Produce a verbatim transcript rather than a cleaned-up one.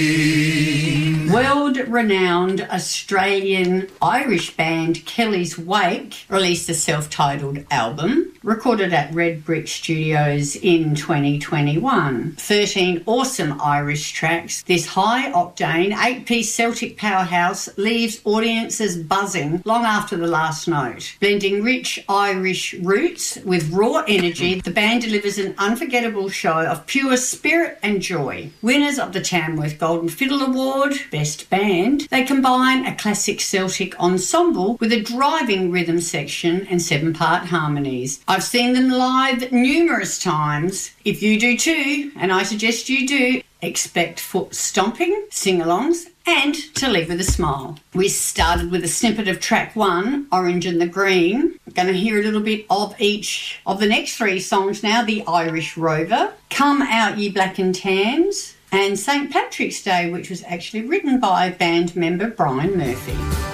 World-renowned Australian Irish band Kelly's Wake released a self-titled album, recorded at Red Brick Studios in twenty twenty-one. thirteen awesome Irish tracks. This high-octane, eight-piece Celtic powerhouse leaves audiences buzzing long after the last note. Blending rich Irish roots with raw energy, the band delivers an unforgettable show of pure spirit and joy. Winners of the Tamworth Golden Fiddle Award, Best Band, they combine a classic Celtic ensemble with a driving rhythm section and seven-part harmonies. I've seen them live numerous times. If you do too, and I suggest you do, expect foot stomping, sing-alongs, and to leave with a smile. We started with a snippet of track one, Orange and the Green. We're going to hear a little bit of each of the next three songs now. The Irish Rover, Come Out Ye Black and Tans, and Saint Patrick's Day, which was actually written by band member Brian Murphy.